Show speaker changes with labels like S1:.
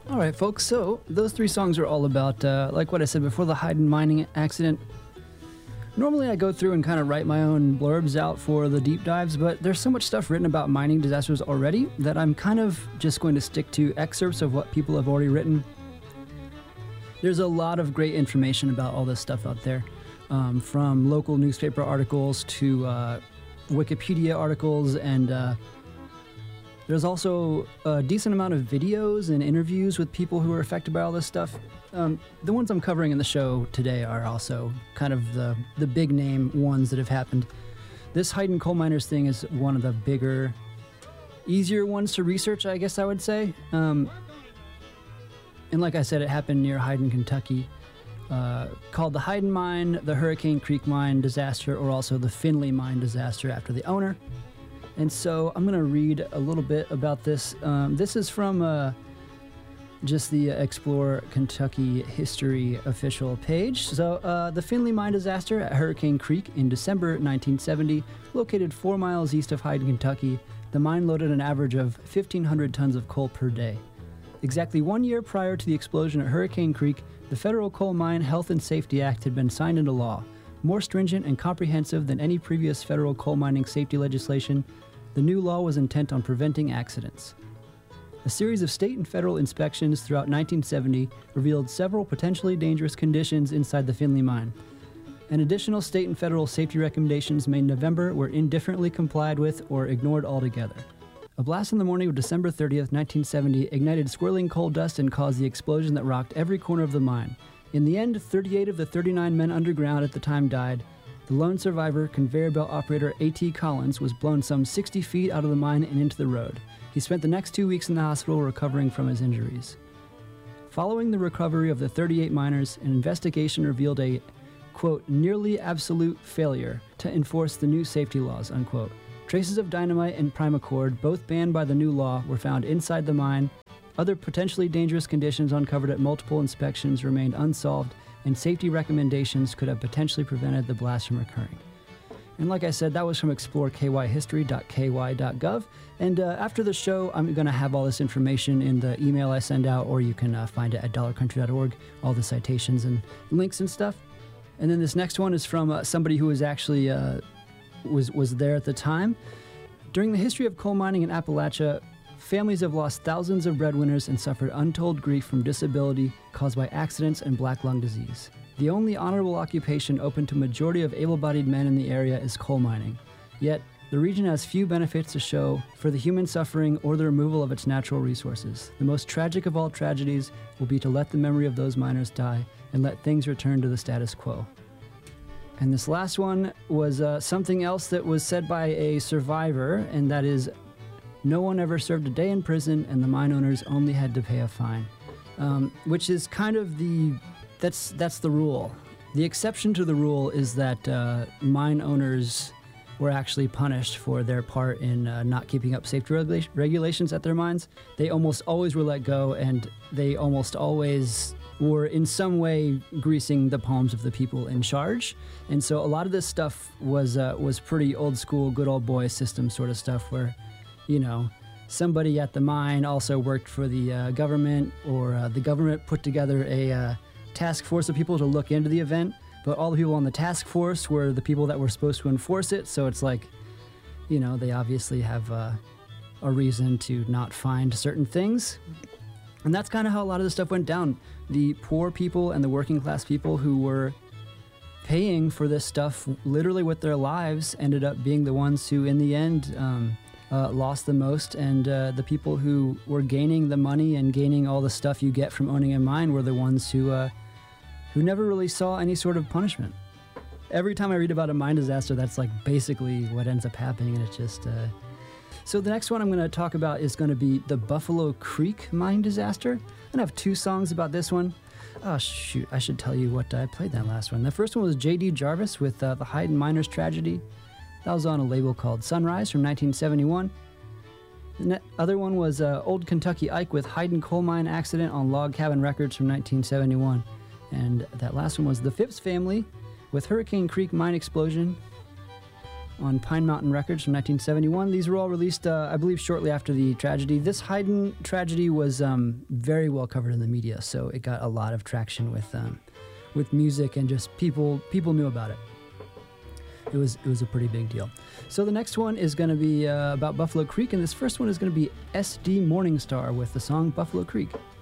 S1: All right, folks. So those three songs are all about, like what I said before, the Hayden mining accident. Normally I go through and kind of write my own blurbs out for the deep dives, but there's so much stuff written about mining disasters already that I'm kind of just going to stick to excerpts of what people have already written. There's a lot of great information about all this stuff out there, from local newspaper articles to Wikipedia articles, and there's also a decent amount of videos and interviews with people who are affected by all this stuff. The ones I'm covering in the show today are also kind of the big name ones that have happened. This Hayden coal miners thing is one of the bigger, easier ones to research, I guess I would say. And like I said, it happened near Hayden, Kentucky, called the Hayden Mine, the Hurricane Creek Mine disaster, or also the Finley Mine disaster after the owner. And so I'm going to read a little bit about this. This is from just the Explore Kentucky History official page. So the Finley Mine disaster at Hurricane Creek in December 1970, located 4 miles east of Hayden, Kentucky, the mine loaded an average of 1,500 tons of coal per day. Exactly 1 year prior to the explosion at Hurricane Creek, the Federal Coal Mine Health and Safety Act had been signed into law. More stringent and comprehensive than any previous federal coal mining safety legislation, the new law was intent on preventing accidents. A series of state and federal inspections throughout 1970 revealed several potentially dangerous conditions inside the Finley mine. And additional state and federal safety recommendations made in November were indifferently complied with or ignored altogether. A blast in the morning of December 30th, 1970 ignited swirling coal dust and caused the explosion that rocked every corner of the mine. In the end, 38 of the 39 men underground at the time died. The lone survivor, conveyor belt operator A.T. Collins, was blown some 60 feet out of the mine and into the road. He spent the next 2 weeks in the hospital recovering from his injuries. Following the recovery of the 38 miners, an investigation revealed a, quote, nearly absolute failure to enforce the new safety laws, unquote. Traces of dynamite and primacord, both banned by the new law, were found inside the mine. Other potentially dangerous conditions uncovered at multiple inspections remained unsolved, and safety recommendations could have potentially prevented the blast from occurring. And like I said, that was from explorekyhistory.ky.gov. And after the show, I'm going to have all this information in the email I send out, or you can find it at dollarcountry.org, all the citations and links and stuff. And then this next one is from somebody who was actually was there at the time. During the history of coal mining in Appalachia, families have lost thousands of breadwinners and suffered untold grief from disability caused by accidents and black lung disease. The only honorable occupation open to a majority of able-bodied men in the area is coal mining. Yet, the region has few benefits to show for the human suffering or the removal of its natural resources. The most tragic of all tragedies will be to let the memory of those miners die and let things return to the status quo. And this last one was something else that was said by a survivor, and that is, no one ever served a day in prison and the mine owners only had to pay a fine. Which is kind of that's the rule. The exception to the rule is that mine owners were actually punished for their part in not keeping up safety regulations at their mines. They almost always were let go, and they almost always were in some way greasing the palms of the people in charge. And so a lot of this stuff was pretty old school, good old boy system sort of stuff where, you know, somebody at the mine also worked for the government, or the government put together a task force of people to look into the event, but all the people on the task force were the people that were supposed to enforce it, so it's like, you know, they obviously have a reason to not find certain things. And that's kind of how a lot of this stuff went down. The poor people and the working class people who were paying for this stuff literally with their lives ended up being the ones who, in the end, lost the most, and the people who were gaining the money and gaining all the stuff you get from owning a mine were the ones who never really saw any sort of punishment. Every time I read about a mine disaster, that's like basically what ends up happening, and it's just... So the next one I'm going to talk about is going to be the Buffalo Creek mine disaster. I'm going to have 2 songs about this one. Oh, shoot, I should tell you what I played that last one. The first one was J.D. Jarvis with the Hayden Miners Tragedy. That was on a label called Sunrise from 1971. The other one was Old Kentucky Ike with Hayden Coal Mine Accident on Log Cabin Records from 1971. And that last one was The Phipps Family with Hurricane Creek Mine Explosion. on Pine Mountain Records from 1971. These were all released, I believe, shortly after the tragedy. This Haydn tragedy was very well covered in the media, so it got a lot of traction with music, and just people knew about it. It was a pretty big deal. So the next one is going to be about Buffalo Creek, and this first one is going to be S.D. Morningstar with the song Buffalo Creek.